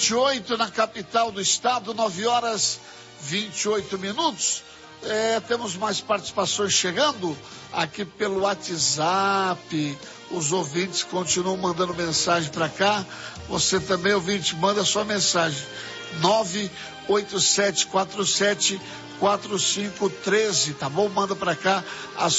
9h28 na capital do estado, 9h28. Temos mais participações chegando aqui pelo WhatsApp. Os ouvintes continuam mandando mensagem para cá. Você também, ouvinte, manda sua mensagem. 987474513, tá bom? Manda para cá a